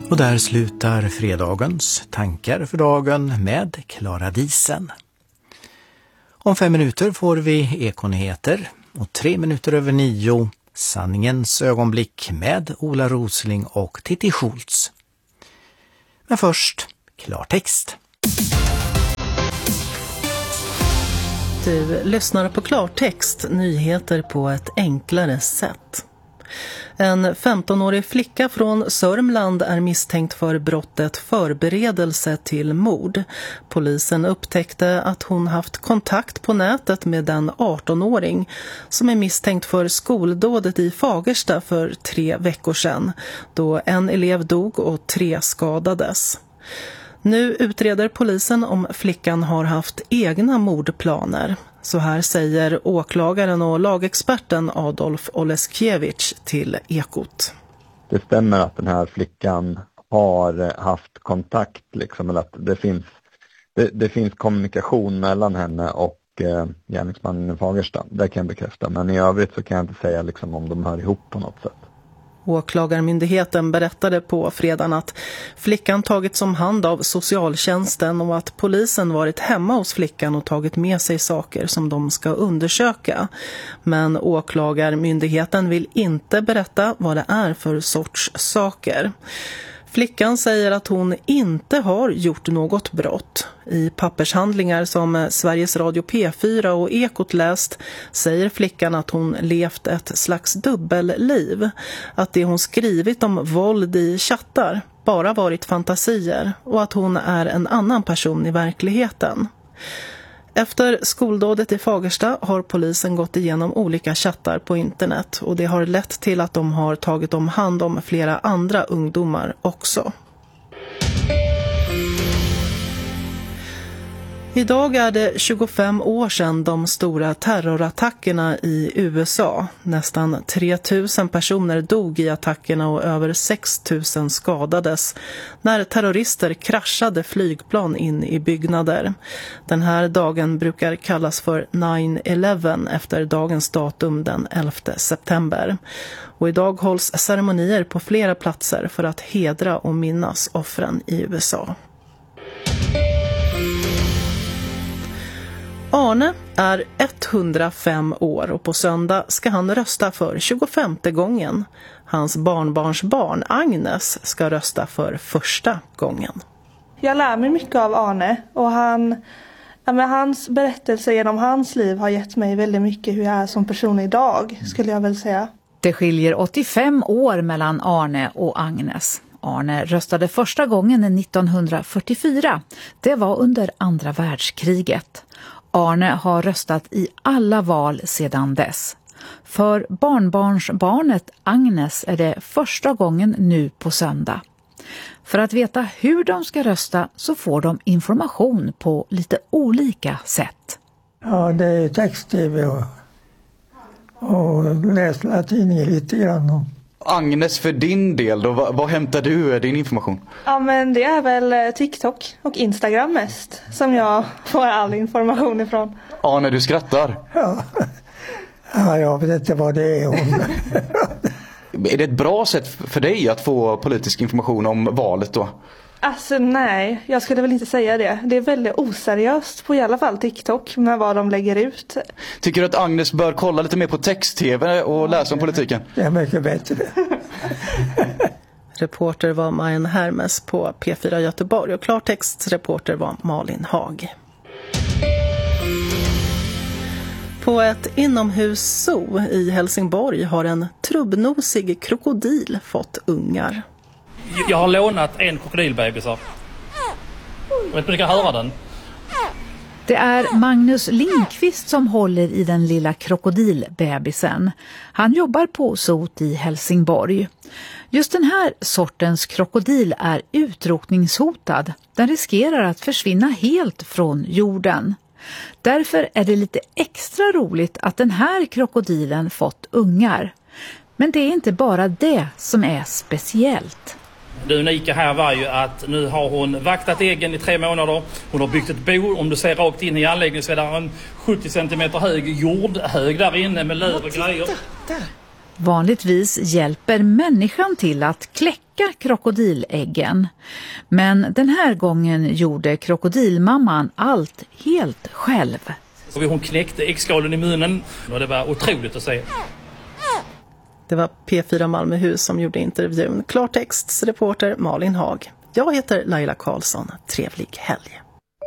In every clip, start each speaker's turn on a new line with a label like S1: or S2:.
S1: Och där slutar fredagens tankar för dagen med Klara Disen. Om 5 minuter får vi Ekonyheter och 3 minuter över 9 sanningens ögonblick med Ola Rosling och Titti Schultz. Men först klartext.
S2: Du lyssnar på klartext, nyheter på ett enklare sätt. En 15-årig flicka från Sörmland är misstänkt för brottet förberedelse till mord. Polisen upptäckte att hon haft kontakt på nätet med en 18-åring som är misstänkt för skoldådet i Fagersta för 3 veckor sedan, då en elev dog och 3 skadades. Nu utreder polisen om flickan har haft egna mordplaner. Så här säger åklagaren och lagexperten Adolf Oleskiewicz till Ekot.
S3: Det stämmer att den här flickan har haft kontakt, liksom, eller att det finns kommunikation mellan henne och gärningsmannen i Fagersta. Det kan jag bekräfta, men i övrigt så kan jag inte säga liksom, om de hör ihop på något sätt.
S2: Åklagarmyndigheten berättade på fredagen att flickan tagits om hand av socialtjänsten och att polisen varit hemma hos flickan och tagit med sig saker som de ska undersöka. Men åklagarmyndigheten vill inte berätta vad det är för sorts saker. Flickan säger att hon inte har gjort något brott. I pappershandlingar som Sveriges Radio P4 och Ekot läst säger flickan att hon levt ett slags dubbelliv. Att det hon skrivit om våld i chattar bara varit fantasier och att hon är en annan person i verkligheten. Efter skoldådet i Fagersta har polisen gått igenom olika chattar på internet och det har lett till att de har tagit om hand om flera andra ungdomar också. Idag är det 25 år sedan de stora terrorattackerna i USA. Nästan 3 000 personer dog i attackerna och över 6 000 skadades när terrorister kraschade flygplan in i byggnader. Den här dagen brukar kallas för 9/11 efter dagens datum den 11 september. Och idag hålls ceremonier på flera platser för att hedra och minnas offren i USA. Arne är 105 år och på söndag ska han rösta för 25:e gången. Hans barnbarnsbarn Agnes ska rösta för första gången.
S4: Jag lär mig mycket av Arne och hans berättelse genom hans liv har gett mig väldigt mycket hur jag är som person idag, skulle jag väl säga.
S5: Det skiljer 85 år mellan Arne och Agnes. Arne röstade första gången 1944. Det var under andra världskriget. Arne har röstat i alla val sedan dess. För barnbarnsbarnet Agnes är det första gången nu på söndag. För att veta hur de ska rösta så får de information på lite olika sätt.
S6: Ja, det är text-tv och läsa tidningen lite grann.
S7: Agnes, för din del då, vad hämtar du din information?
S4: Ja, men det är väl TikTok och Instagram mest som jag får all information ifrån.
S7: Arne, du skrattar.
S6: Ja, jag vet inte vad det är.
S7: Är det ett bra sätt för dig att få politisk information om valet då?
S4: Alltså nej, jag skulle väl inte säga det. Det är väldigt oseriöst på i alla fall TikTok med vad de lägger ut.
S7: Tycker du att Agnes bör kolla lite mer på text-tv och läsa om politiken?
S6: Det är mycket bättre.
S2: Reporter var Majen Hermes på P4 Göteborg och klartextreporter var Malin Hag. På ett inomhuszoo i Helsingborg har en trubbnosig krokodil fått ungar.
S8: Jag har lånat en krokodilbebisar. Jag vet inte om ni kan höra den.
S5: Det är Magnus Lindqvist som håller i den lilla krokodilbebisen. Han jobbar på zoot i Helsingborg. Just den här sortens krokodil är utrotningshotad. Den riskerar att försvinna helt från jorden. Därför är det lite extra roligt att den här krokodilen fått ungar. Men det är inte bara det som är speciellt.
S8: Det unika här var ju att nu har hon vaktat äggen i 3 månader. Hon har byggt ett bo. Om du ser rakt in i anläggningen så är det en 70 cm hög jordhög där inne med löv och grejer.
S5: Vanligtvis hjälper människan till att kläcka kläcka krokodiläggen. Men den här gången gjorde krokodilmamman allt helt själv.
S8: Hon knäckte äggskalen i munnen och det var otroligt att se.
S2: Det var P4 Malmöhus som gjorde intervjun. Klartexts reporter Malin Hag. Jag heter Laila Karlsson. Trevlig helg.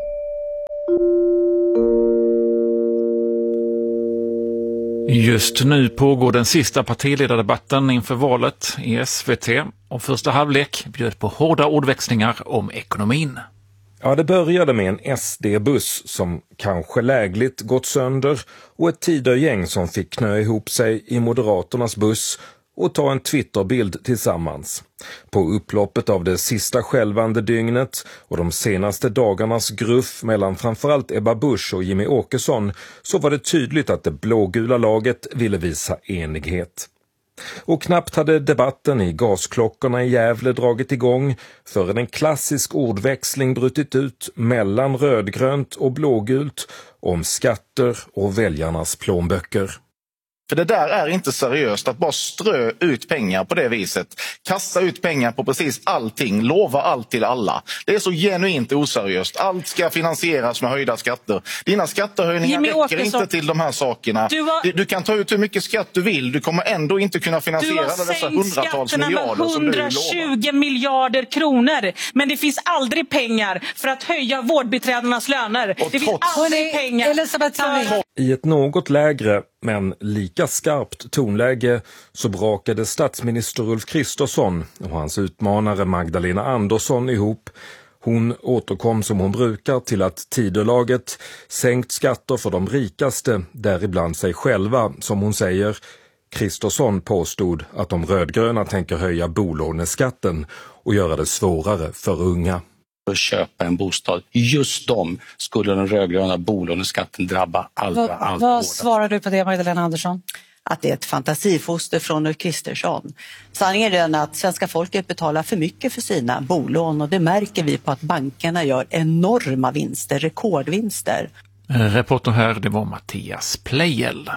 S9: Just nu pågår den sista partiledardebatten inför valet i SVT och första halvlek bjöd på hårda ordväxlingar om ekonomin.
S10: Ja, det började med en SD-buss som kanske lägligt gått sönder och ett Tidögäng som fick knö ihop sig i Moderaternas buss och ta en Twitterbild tillsammans. På upploppet av det sista skälvande dygnet och de senaste dagarnas gruff mellan framförallt Ebba Busch och Jimmy Åkesson så var det tydligt att det blågula laget ville visa enighet. Och knappt hade debatten i gasklockorna i Gävle dragit igång förrän en klassisk ordväxling brutit ut mellan rödgrönt och blågult om skatter och väljarnas plånböcker.
S11: För det där är inte seriöst, att bara strö ut pengar på det viset. Kasta ut pengar på precis allting, lova allt till alla. Det är så genuint oseriöst. Allt ska finansieras med höjda skatter. Dina skattehöjningar räcker inte till de här sakerna. Du kan ta ut hur mycket skatt du vill. Du kommer ändå inte kunna finansiera dessa hundratals miljarder som du lovar.
S12: 120 miljarder kronor. Men det finns aldrig pengar för att höja vårdbiträdernas löner. Det finns aldrig pengar.
S10: I ett något lägre men lika skarpt tonläge så brakade statsminister Ulf Kristersson och hans utmanare Magdalena Andersson ihop. Hon återkom som hon brukar till att Tidölaget sänkt skatter för de rikaste, däribland sig själva, som hon säger. Kristersson påstod att de rödgröna tänker höja bolåneskatten och göra det svårare för unga.
S13: Att köpa en bostad. Just dem skulle den rödgröna bolåneskatten drabba allra
S12: Vad svarar du på det, Magdalena Andersson?
S14: Att det är ett fantasifoster från Ulf Kristersson. Sanningen är den att svenska folket betalar för mycket för sina bolån och det märker vi på att bankerna gör enorma vinster, rekordvinster.
S9: Reporter här, det var Mattias Plejel.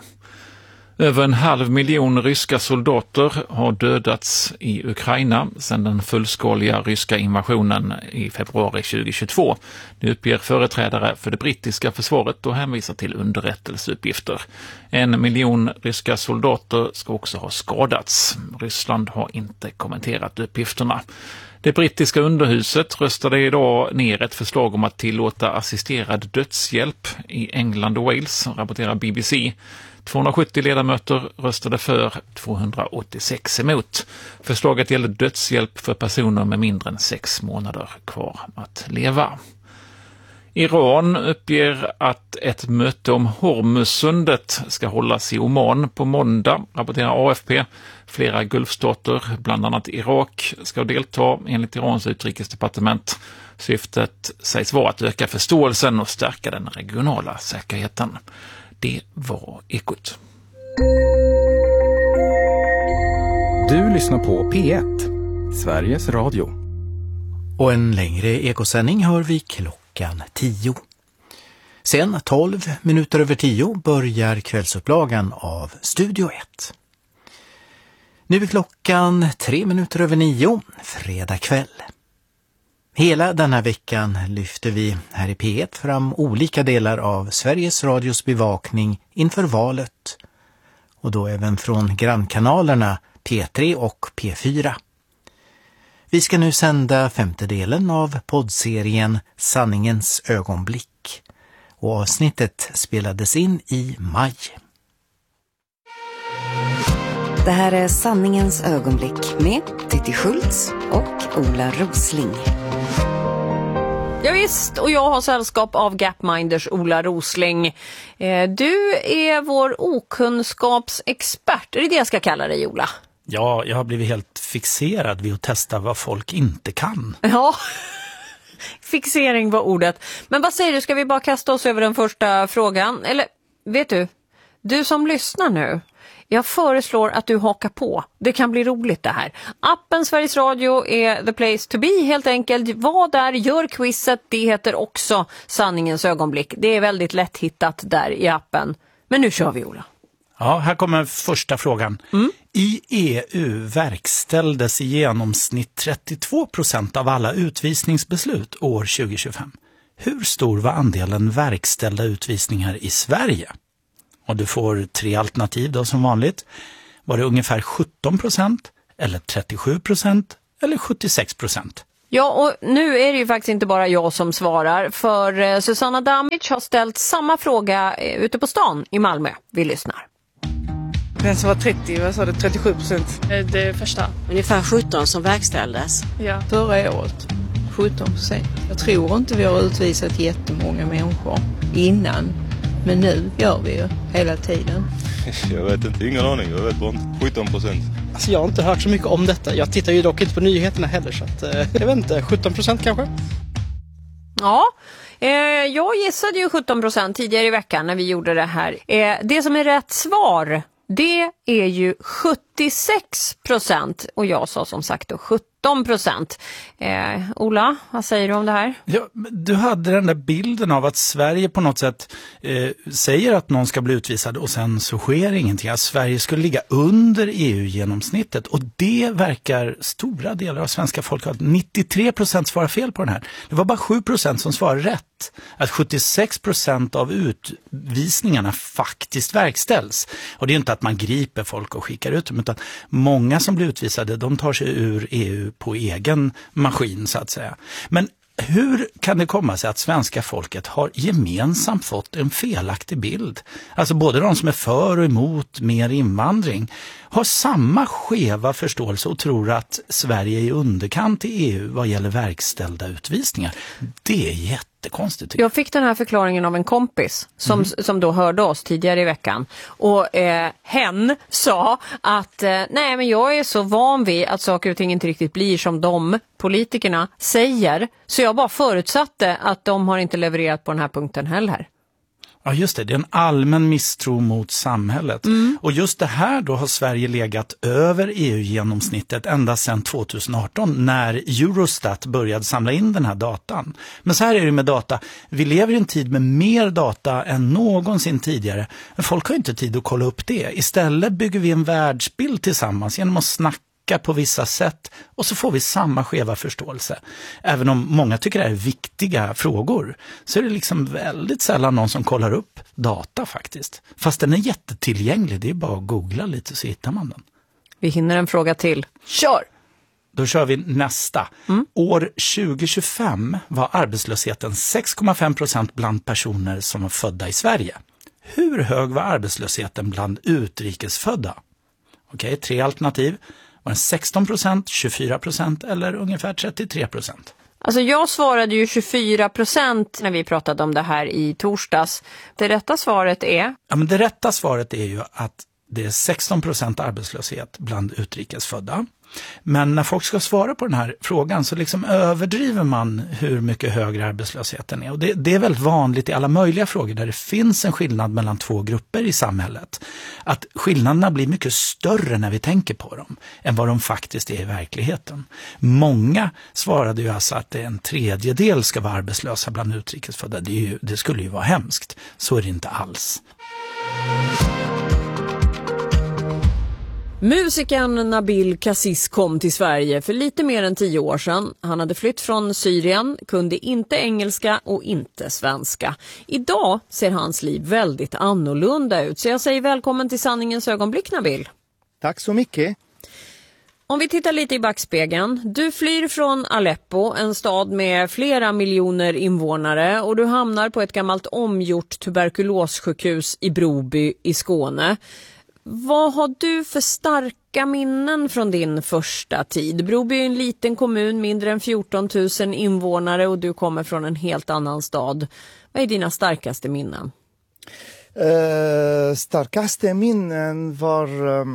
S9: Över 500 000 ryska soldater har dödats i Ukraina sedan den fullskaliga ryska invasionen i februari 2022. Det uppger företrädare för det brittiska försvaret och hänvisar till underrättelseuppgifter. 1 miljon ryska soldater ska också ha skadats. Ryssland har inte kommenterat uppgifterna. Det brittiska underhuset röstade idag ner ett förslag om att tillåta assisterad dödshjälp i England och Wales, rapporterar BBC. 270 ledamöter röstade för, 286 emot. Förslaget gäller dödshjälp för personer med mindre än 6 månader kvar att leva. Iran uppger att ett möte om Hormuzsundet ska hållas i Oman på måndag, rapporterar AFP. Flera gulfstater, bland annat Irak, ska delta enligt Irans utrikesdepartement. Syftet sägs vara att öka förståelsen och stärka den regionala säkerheten. Det var Ekot.
S15: Du lyssnar på P1, Sveriges Radio.
S1: Och en längre ekosändning hör vi klockan 10. Sen 12 minuter över 10 börjar kvällsupplagan av Studio 1. Nu är klockan 3 minuter över 9, fredag kväll. Hela den här veckan lyfter vi här i P1 fram olika delar av Sveriges Radios bevakning inför valet. Och då även från grannkanalerna P3 och P4. Vi ska nu sända 5:e delen av poddserien Sanningens ögonblick. Och avsnittet spelades in i maj.
S16: Det här är Sanningens ögonblick med Titti Schultz och Ola Rosling.
S17: Ja visst, och jag har sällskap av Gapminders Ola Rosling. Du är vår okunskapsexpert, är det jag ska kalla dig, Ola?
S18: Ja, jag har blivit helt fixerad vid att testa vad folk inte kan.
S17: Ja, fixering var ordet. Men vad säger du, ska vi bara kasta oss över den första frågan? Eller, vet du, du som lyssnar nu, jag föreslår att du hakar på. Det kan bli roligt det här. Appen Sveriges Radio är the place to be helt enkelt. Var där, gör quizet. Det heter också Sanningens ögonblick. Det är väldigt lätt hittat där i appen. Men nu kör vi, Ola.
S18: Ja, här kommer första frågan. I EU verkställdes i genomsnitt 32% av alla utvisningsbeslut år 2025. Hur stor var andelen verkställda utvisningar i Sverige? Och du får 3 alternativ då som vanligt. Var det ungefär 17%, eller 37% eller 76%?
S17: Ja, och nu är det ju faktiskt inte bara jag som svarar, för Susanna Damic har ställt samma fråga ute på stan i Malmö. Vi lyssnar.
S19: Den som var 30, vad sa det, 37%?
S20: Det första.
S21: Ungefär 17 som verkställdes.
S20: Ja.
S22: Förra året, 17%. Jag tror inte vi har utvisat jättemånga människor innan, men nu gör vi ju hela tiden.
S23: Jag vet inte, ingen aning, jag vet bara inte. 17%.
S24: Alltså jag har inte hört så mycket om detta. Jag tittar ju dock inte på nyheterna heller, så att, jag vet inte, 17% kanske?
S17: Ja, jag gissade ju 17% tidigare i veckan när vi gjorde det här. Det som är rätt svar, det är ju 76%, och jag sa som sagt då 17%. Ola, vad säger du om det här?
S18: Ja, du hade den där bilden av att Sverige på något sätt säger att någon ska bli utvisad och sen så sker ingenting. Att Sverige skulle ligga under EU-genomsnittet, och det verkar stora delar av svenska folk ha. 93% svarar fel på den här. Det var bara 7% som svarar rätt. Att 76% av utvisningarna faktiskt verkställs. Och det är inte att man griper folk och skickar ut dem, utan många som blir utvisade, de tar sig ur EU på egen maskin så att säga. Men hur kan det komma sig att svenska folket har gemensamt fått en felaktig bild? Alltså både de som är för och emot mer invandring har samma skeva förståelse och tror att Sverige är i underkant i EU vad gäller verkställda utvisningar. Det är jättekonstigt.
S17: Jag fick den här förklaringen av en kompis som då hörde oss tidigare i veckan. Och hen sa att nej, men jag är så van vid att saker och ting inte riktigt blir som de politikerna säger. Så jag bara förutsatte att de har inte levererat på den här punkten heller.
S18: Ja just det, det är en allmän misstro mot samhället. Och just det här då har Sverige legat över EU-genomsnittet ända sedan 2018 när Eurostat började samla in den här datan. Men så här är det med data. Vi lever i en tid med mer data än någonsin tidigare. Men folk har inte tid att kolla upp det. Istället bygger vi en världsbild tillsammans genom att snacka på vissa sätt, och så får vi samma skeva förståelse. Även om många tycker det är viktiga frågor, så är det liksom väldigt sällan någon som kollar upp data faktiskt. Fast den är jättetillgänglig, det är bara att googla lite så hittar man den.
S17: Vi hinner en fråga till. Kör!
S18: Då kör vi nästa. År 2025 var arbetslösheten 6,5% bland personer som var födda i Sverige. Hur hög var arbetslösheten bland utrikesfödda? Okej, 3 alternativ. Var det 16%, 24% eller ungefär 33%?
S17: Alltså jag svarade ju 24% när vi pratade om det här i torsdags. Det rätta svaret är?
S18: Ja, men det rätta svaret är ju att det är 16% arbetslöshet bland utrikesfödda. Men när folk ska svara på den här frågan så liksom överdriver man hur mycket högre arbetslösheten är. Och det är väldigt vanligt i alla möjliga frågor där det finns en skillnad mellan två grupper i samhället. Att skillnaderna blir mycket större när vi tänker på dem än vad de faktiskt är i verkligheten. Många svarade ju alltså att en tredjedel ska vara arbetslösa bland utrikesfödda. Det skulle ju vara hemskt. Så är det inte alls.
S17: Musikern Nabil Kassis kom till Sverige för lite mer än 10 år sedan. Han hade flytt från Syrien, kunde inte engelska och inte svenska. Idag ser hans liv väldigt annorlunda ut. Så jag säger välkommen till Sanningens ögonblick, Nabil.
S25: Tack så mycket.
S17: Om vi tittar lite i backspegeln. Du flyr från Aleppo, en stad med flera miljoner invånare, och du hamnar på ett gammalt omgjort tuberkulossjukhus i Broby i Skåne. Vad har du för starka minnen från din första tid? Broby är en liten kommun, mindre än 14 000 invånare, och du kommer från en helt annan stad. Vad är dina starkaste minnen?
S25: Starkaste minnen var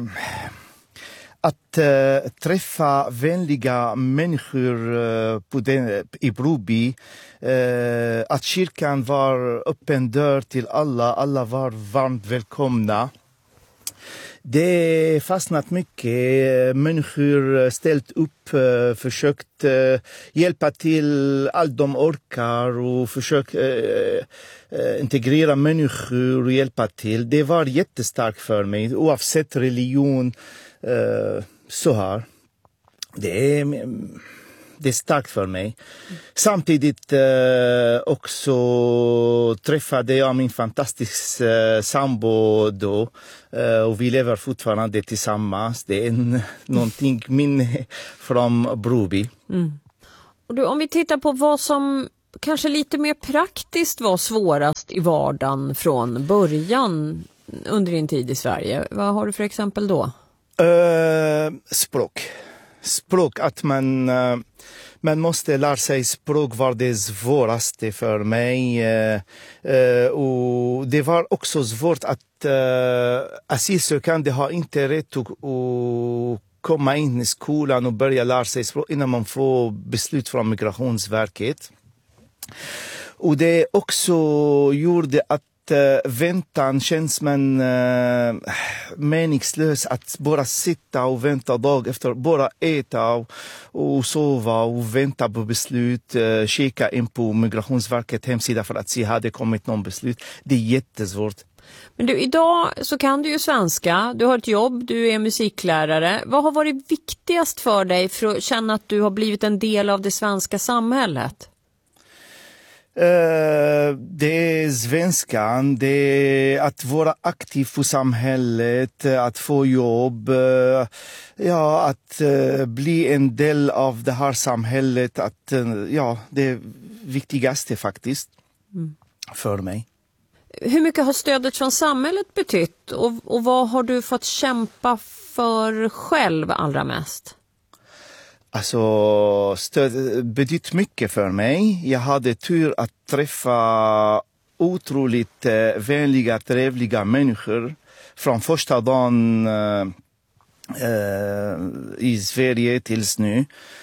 S25: att träffa vänliga människor i Broby. Att kyrkan var öppen dörr till alla var varmt välkomna. Det fastnat mycket. Människor ställt upp, försökt hjälpa till allt de orkar och försökt integrera människor och hjälpa till. Det var jättestarkt för mig, oavsett religion. Så här. Det är starkt för mig. Samtidigt också träffade jag min fantastiska sambo då. Och vi lever fortfarande tillsammans. Det är någonting minne från Broby.
S17: Och du, om vi tittar på vad som kanske lite mer praktiskt var svårast i vardagen från början under din tid i Sverige. Vad har du för exempel då?
S25: Språk, att man måste lära sig språk var det svåraste för mig. Och det var också svårt att asylsökande har inte rätt att komma in i skolan och börja lära sig språk innan man får beslut från Migrationsverket. Och det också gjorde att väntan känns meningslös, att bara sitta och vänta dag efter, bara äta och sova och vänta på beslut, kika in på Migrationsverket hemsida för att se om det kommit någon beslut. Det är jättesvårt.
S17: Men du, idag så kan du ju svenska, du har ett jobb, du är musiklärare. Vad har varit viktigast för dig för att känna att du har blivit en del av det svenska samhället?
S25: Det är svenskan, det är att vara aktiv för samhället, att få jobb, att bli en del av det här samhället, det är viktigaste faktiskt för mig.
S17: Hur mycket har stödet från samhället betytt och vad har du fått kämpa för själv allra mest?
S25: Alltså, stöd betytt mycket för mig. Jag hade tur att träffa otroligt vänliga, trevliga människor från första dagen i Sverige tills nu.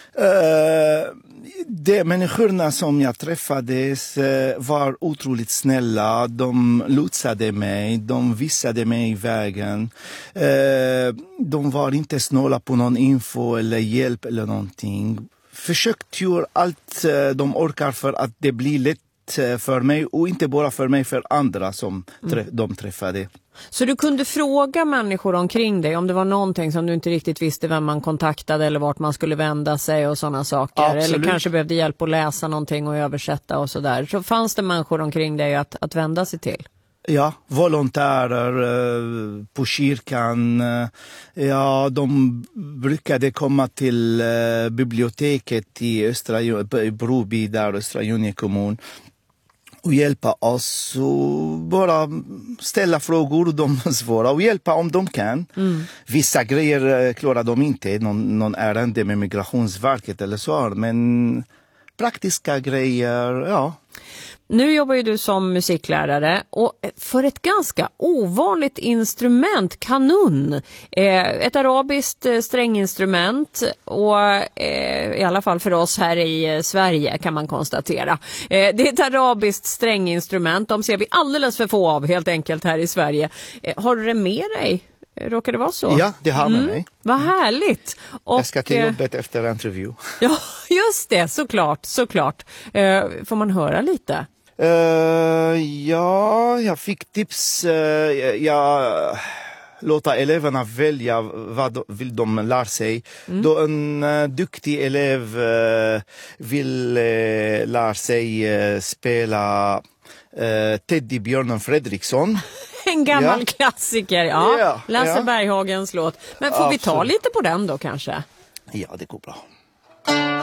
S25: De människorna som jag träffade var otroligt snälla. De lotsade mig, de visade mig vägen. De var inte snåla på någon info eller hjälp eller någonting. Försökt göra allt de orkar för att det blir lätt för mig och inte bara för mig, för andra som de träffade.
S17: Så du kunde fråga människor omkring dig om det var någonting som du inte riktigt visste vem man kontaktade eller vart man skulle vända sig och sådana saker. Absolut. Eller kanske behövde hjälp att läsa någonting och översätta och sådär. Så fanns det människor omkring dig att vända sig till?
S25: Ja, volontärer på kyrkan. Ja, de brukade komma till biblioteket i Broby, där Östra Junge kommun, och hjälpa oss och bara ställa frågor, de svåra, och hjälpa om de kan. Vissa grejer klarar de inte, någon ärende med Migrationsverket eller så, men praktiska grejer, ja.
S17: Nu jobbar ju du som musiklärare och för ett ganska ovanligt instrument, kanun, ett arabiskt stränginstrument och i alla fall för oss här i Sverige kan man konstatera. Det är ett arabiskt stränginstrument, de ser vi alldeles för få av helt enkelt här i Sverige. Har du det med dig? Råkar det vara så?
S25: Ja, det har med mig.
S17: Vad härligt. Och,
S25: jag ska till jobbet efter intervju.
S17: Ja, just det, såklart. Får man höra lite?
S25: Ja, jag fick tips. Jag låter eleverna välja vad vill de lära sig. Då en duktig elev vill lära sig spela Teddybjörnen Fredriksson.
S17: En gammal klassiker, Lasse Berghagens låt. Men får vi ta lite på den då kanske?
S25: Ja, det går bra.